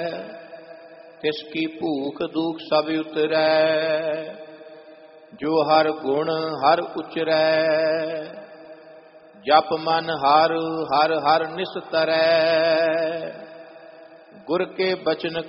तिसकी भूख दुख सब उतरै। जो हर गुण हर उचरै। जप मन हर हर हर निस्तरै। गुर के बचन